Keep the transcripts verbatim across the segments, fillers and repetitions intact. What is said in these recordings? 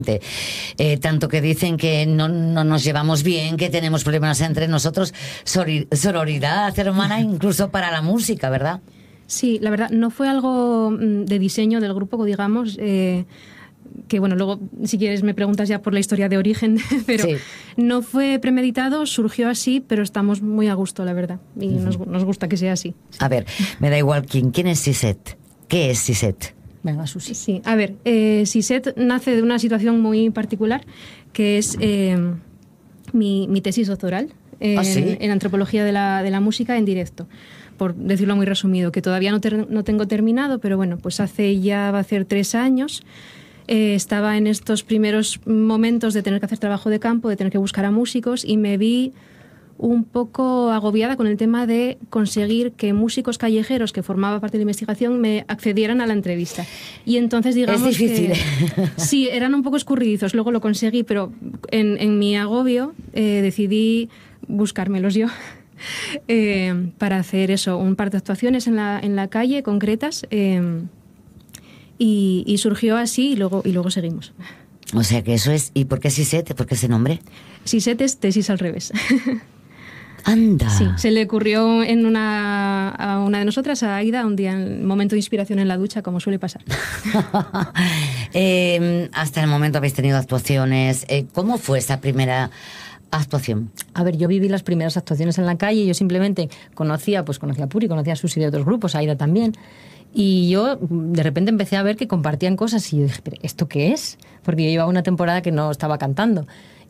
Eh, tanto que dicen que no, no nos llevamos bien, que tenemos problemas entre nosotros, sororidad hermana incluso para la música, ¿verdad? Sí, la verdad, no fue algo de diseño del grupo, digamos, eh, que bueno, luego si quieres me preguntas ya por la historia de origen, pero sí. No fue premeditado, surgió así, pero estamos muy a gusto, la verdad, y uh-huh. nos, nos gusta que sea así. Sí. A ver, me da igual quién, ¿quién es Sisset? ¿Qué es Sisset? Venga, Susi. Sí, a ver, eh, Sisset nace de una situación muy particular, que es eh, mi, mi tesis doctoral en, ¿Ah, sí? en antropología de la, de la música en directo, por decirlo muy resumido, que todavía no, ter, no tengo terminado, pero bueno, pues hace ya va a ser tres años. Eh, estaba en estos primeros momentos de tener que hacer trabajo de campo, de tener que buscar a músicos, y me vi un poco agobiada con el tema de conseguir que músicos callejeros que formaba parte de la investigación me accedieran a la entrevista. Y entonces digamos es difícil. Que sí, eran un poco escurridizos, luego lo conseguí, pero en, en mi agobio eh, decidí buscármelos yo eh, para hacer eso, un par de actuaciones en la, en la calle concretas eh, y, y surgió así y luego, y luego seguimos. O sea que eso es... ¿Y por qué Sisset? ¿Por qué ese nombre? Sisset es tesis al revés. ¡Anda! Sí, se le ocurrió en una, a una de nosotras, a Aida, un día, en momento de inspiración en la ducha, como suele pasar. eh, hasta el momento habéis tenido actuaciones. Eh, ¿Cómo fue esa primera actuación? A ver, yo viví las primeras actuaciones en la calle. Yo simplemente conocía, pues conocía a Puri, conocía a Susi de otros grupos, a Aida también. Y yo de repente empecé a ver que compartían cosas y yo dije, ¿pero esto qué es? Porque yo llevaba una temporada que no estaba cantando.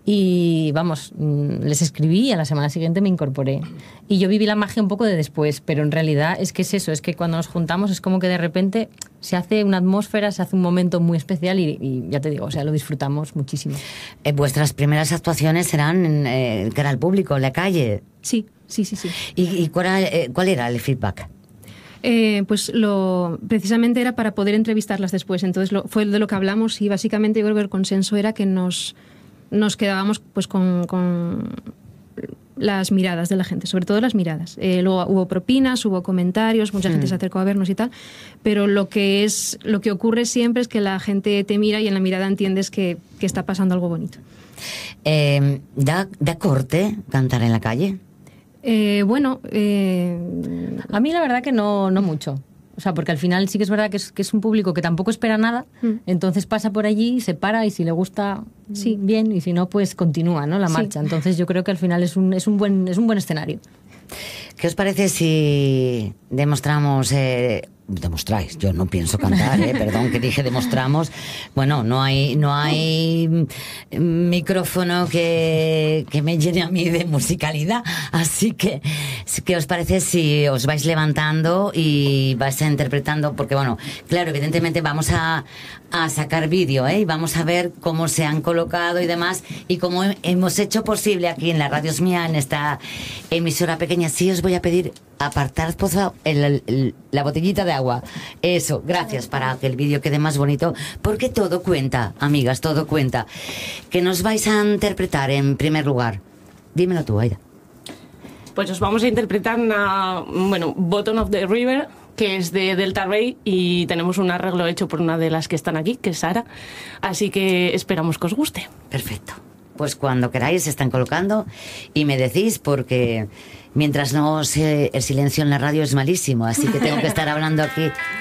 Y vamos, les escribí y a la semana siguiente me incorporé. Y yo viví la magia un poco de después, pero en realidad es que es eso, es que cuando nos juntamos es como que de repente se hace una atmósfera, se hace un momento muy especial y, y ya te digo, o sea, lo disfrutamos muchísimo. Eh, ¿Vuestras primeras actuaciones eran eh, cara al público, en la calle? Sí, sí, sí, sí. ¿Y, y cuál, era, eh, cuál era el feedback? Eh, pues lo precisamente era para poder entrevistarlas después, entonces lo, fue de lo que hablamos y básicamente yo creo que el consenso era que nos... nos quedábamos pues con, con las miradas de la gente, sobre todo las miradas. Eh, luego hubo propinas, hubo comentarios, mucha mm. gente se acercó a vernos y tal, pero lo que es lo que ocurre siempre es que la gente te mira y en la mirada entiendes que, que está pasando algo bonito. Eh, ¿da, ¿Da corte cantar en la calle? Eh, bueno, eh... a mí la verdad que no, no mucho. O sea, porque al final sí que es verdad que es, que es un público que tampoco espera nada, mm. entonces pasa por allí, se para y si le gusta, sí, bien, y si no, pues continúa, ¿no? La marcha. Sí. Entonces yo creo que al final es un, es un, buen, es un buen escenario. ¿Qué os parece si demostramos... Eh, demostráis, yo no pienso cantar, ¿eh? Perdón que dije demostramos. Bueno, no hay no hay micrófono que, que me llene a mí de musicalidad, así que ¿qué os parece si os vais levantando y vais interpretando? Porque bueno, claro, evidentemente vamos a, a sacar vídeo, ¿eh? Y vamos a ver cómo se han colocado y demás, y cómo hemos hecho posible aquí en la Radio Mía, en esta emisora pequeña. Sí, os voy a pedir apartar, por favor, el, el, la botellita de agua. Eso, gracias, para que el vídeo quede más bonito, porque todo cuenta, amigas, todo cuenta. ¿Qué nos vais a interpretar en primer lugar? Dímelo tú, Aida. Pues os vamos a interpretar una, bueno, Bottom of the River, que es de Delta Ray, y tenemos un arreglo hecho por una de las que están aquí, que es Sara, así que esperamos que os guste. Perfecto. Pues cuando queráis se están colocando y me decís, porque mientras no sé, el silencio en la radio es malísimo, así que tengo que estar hablando aquí